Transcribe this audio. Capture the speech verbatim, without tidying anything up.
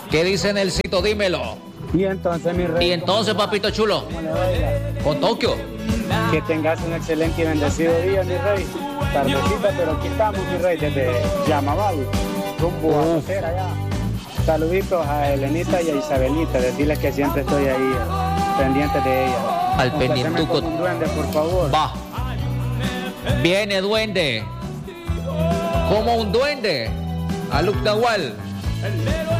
¿Qué dice Nelsito? Dímelo. Y entonces, mi rey. Y entonces, papito chulo, con Tokio. Que tengas un excelente y bendecido día, mi rey. Tardecita, pero aquí estamos, mi rey, desde Yamabal, rumbo a Cocera allá. Saluditos a Elenita y a Isabelita, decirles que siempre estoy ahí, pendiente de ella. Al pendientuco. Como un duende, por favor. Va. Viene duende. Como un duende. A Luc Nahual.